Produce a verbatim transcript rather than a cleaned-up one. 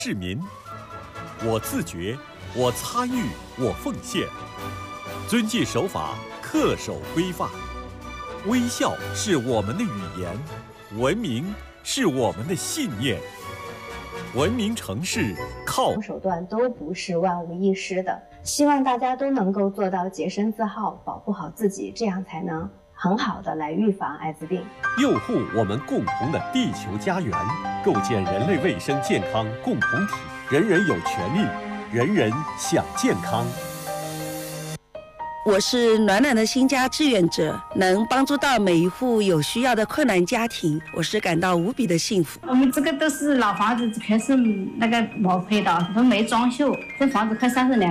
市民，我自觉，我参与，我奉献，遵纪守法，恪守规范。微笑是我们的语言，文明是我们的信念。文明城市靠手段都不是万无一失的，希望大家都能够做到洁身自好，保护好自己，这样才能很好的来预防艾滋病， 佑护我们共同的地球家园，构建人类卫生健康共同体。人人有权利，人人享健康。 我是暖暖的新家志愿者，能帮助到每一户有需要的困难家庭，我是感到无比的幸福。 我们这个都是老房子，全是那个毛坯的，都没装修，这房子快三十年。